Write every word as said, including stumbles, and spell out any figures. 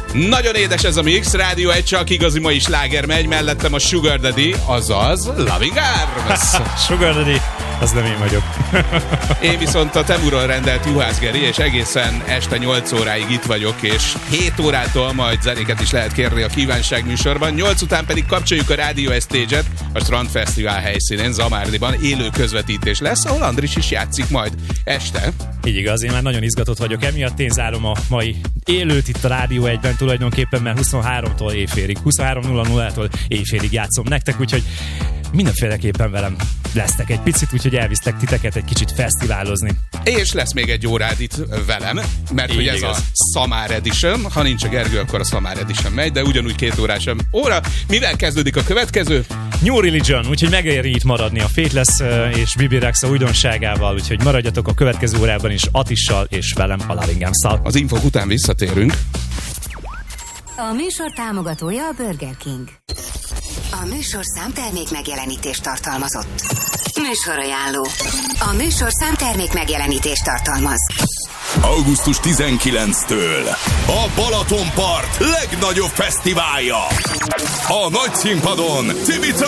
Nagyon édes ez a mix, Rádió egy, csak igazi mai sláger megy, mellettem a Sugar Daddy, azaz Loving Arms. Sugar Daddy, az nem én vagyok. Én viszont a Temuról rendelt Juhász Geri, és egészen este nyolc óráig itt vagyok, és hét órától majd zenéket is lehet kérni a kívánság műsorban. nyolc után pedig kapcsoljuk a Rádió egy Stage-et a Strand Fesztivál helyszínén, Zamárliban élő közvetítés lesz, ahol Andris is játszik majd este. Így igaz, én már nagyon izgatott vagyok emiatt, én zárom a mai élőt itt a Rádió egyben tulajdonképpen, mert huszonháromtól éjfélig, huszonhárom nulla nullától éjfélig játszom nektek, úgyhogy mindenféleképpen velem lesztek egy picit, úgyhogy elvisztek titeket egy kicsit fesztiválozni. És lesz még egy órád itt velem, mert hogy ez igaz. A Summer Edition, ha nincs a Gergő, akkor a Summer Edition megy, de ugyanúgy két órás óra. Mivel kezdődik a következő? New Religion, úgyhogy megéri itt maradni a Faithless és Bibi Rexa újdonságával, úgyhogy maradjatok a következő órában is Atissal és velem a Loving Arms-szal. Az infok után visszatérünk. A műsor támogatója a Burger King. A műsorszám termék megjelenítést tartalmazott. Műsorajánló. A műsorszám termék megjelenítést tartalmaz. augusztus tizenkilencedikétől a Balatonpart legnagyobb fesztiválja. A nagy színpadon Civica